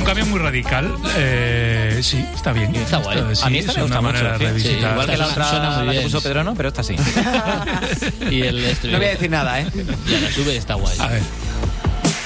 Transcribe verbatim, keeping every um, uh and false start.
cambio muy radical. Eh, sí, está bien. Está guay. Esto, sí, a mí esta es me gusta una mucho. manera de Sí, revisitar. igual que la Suena otra muy la que bien. puso Pedro, no, pero esta sí. Y el No estribillo. voy a decir nada, ¿eh? Ya la sube y está guay. A ver.